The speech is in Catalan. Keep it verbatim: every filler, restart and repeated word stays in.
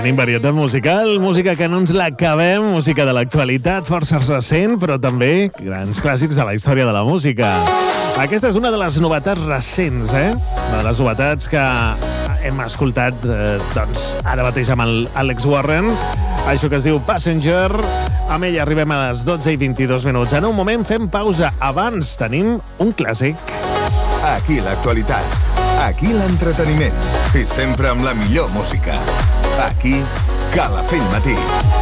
Tenim varietat musical, música que no ens l'acabem, música de l'actualitat, força recent, però també grans clàssics de la història de la música. Aquesta és una de les novetats recents, eh? Una de les novetats que hem escoltat, eh, doncs, ara mateix amb l'Àlex Warren, això que es diu Passenger. Amb ell arribem a les dotze i vint-i-dos minuts. En un moment fem pausa. Abans tenim un clàssic. Aquí l'actualitat, aquí l'entreteniment i sempre amb la millor música. Aquí, Calafell Matí.